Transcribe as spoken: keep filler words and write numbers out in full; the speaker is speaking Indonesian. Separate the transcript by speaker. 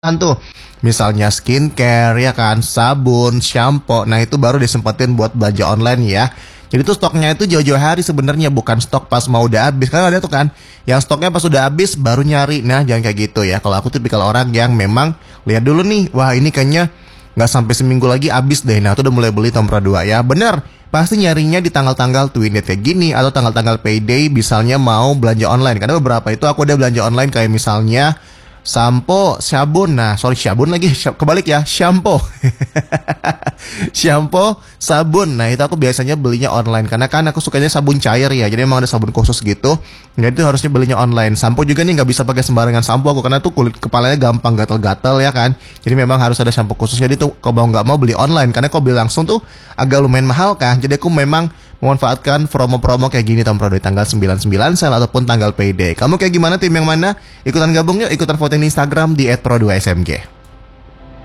Speaker 1: tuh. Misalnya skincare ya kan, sabun, shampoo. Nah, itu baru disempetin buat belanja online ya. Jadi tuh stoknya itu jauh-jauh hari sebenarnya, bukan stok pas mau udah habis. Karena ada tuh kan yang stoknya pas udah habis baru nyari. Nah, jangan kayak gitu ya. Kalau aku tipikal orang yang memang lihat dulu nih, wah ini kayaknya nggak sampai seminggu lagi habis deh. Nah, tuh udah mulai beli Tomra dua ya. Bener, pasti nyarinya di tanggal-tanggal twin date kayak gini atau tanggal-tanggal payday misalnya mau belanja online. Karena beberapa itu aku udah belanja online kayak misalnya sampo, sabun. Nah, sorry sabun lagi, kebalik ya, shampoo. Shampoo, sabun. Nah, itu aku biasanya belinya online karena kan aku sukanya sabun cair ya. Jadi emang ada sabun khusus gitu. Nah, itu harusnya belinya online. Sampo juga nih nggak bisa pakai sembarangan sampo aku karena tuh kulit kepalanya gampang gatal-gatal ya kan. Jadi memang harus ada sampo khusus. Jadi tuh kalau nggak mau beli online karena kalau beli langsung tuh agak lumayan mahal kan. Jadi aku memang memanfaatkan promo-promo kayak gini Tomra dari tanggal sembilan puluh sembilan sale ataupun tanggal payday. Kamu kayak gimana, tim yang mana? Ikutan gabung yuk, ikutan voting di Instagram di et pro dua s m g.